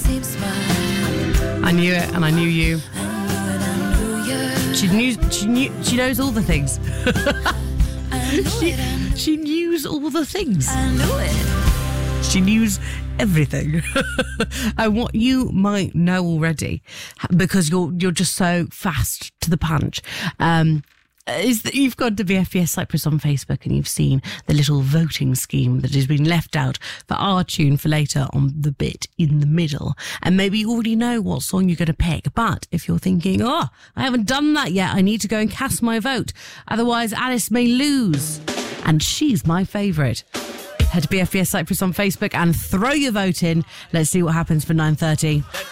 I knew it, and I knew you. She knows all the things. She knew all the things. I knew it. She knew everything. And what you might know already, because you're just so fast to the punch, is that you've gone to BFBS Cyprus on Facebook and you've seen the little voting scheme that has been left out for our tune for later on the bit in the middle. And maybe you already know what song you're going to pick. But if you're thinking, I haven't done that yet, I need to go and cast my vote. Otherwise, Alice may lose. And she's my favourite. Head to BFBS Cyprus on Facebook and throw your vote in. Let's see what happens for 9:30.